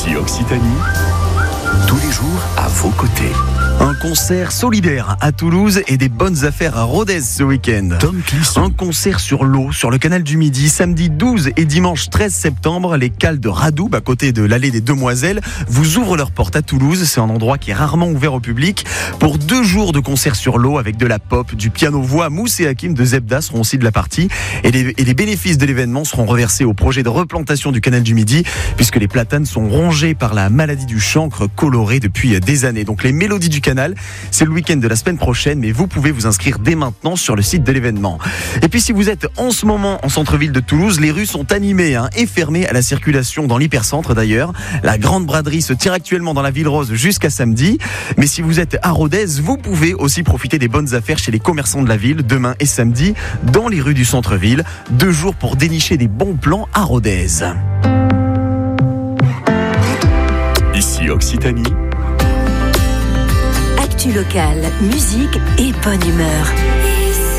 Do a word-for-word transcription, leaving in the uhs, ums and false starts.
Ici Occitanie, tous les jours à vos côtés. Un concert solidaire à Toulouse et des bonnes affaires à Rodez ce week-end. Tom Clisson. Un concert sur l'eau, sur le canal du Midi, samedi douze et dimanche treize septembre. Les cales de Radoub, à côté de l'allée des Demoiselles, vous ouvrent leurs portes à Toulouse. C'est un endroit qui est rarement ouvert au public. Pour deux jours de concert sur l'eau avec de la pop, du piano-voix, Mousse et Hakim de Zebda seront aussi de la partie. Et les, et les bénéfices de l'événement seront reversés au projet de replantation du canal du Midi, puisque les platanes sont rongées par la maladie du chancre coloré depuis des années. Donc les mélodies du canal, c'est le week-end de la semaine prochaine, mais vous pouvez vous inscrire dès maintenant sur le site de l'événement. Et puis si vous êtes en ce moment en centre-ville de Toulouse, les rues sont animées hein, et fermées à la circulation dans l'hypercentre d'ailleurs. La grande braderie se tient actuellement dans la Ville Rose jusqu'à samedi. Mais si vous êtes à Rodez, vous pouvez aussi profiter des bonnes affaires chez les commerçants de la ville demain et samedi dans les rues du centre-ville. Deux jours pour dénicher des bons plans à Rodez. Ici Occitanie. Actu locale, musique et bonne humeur.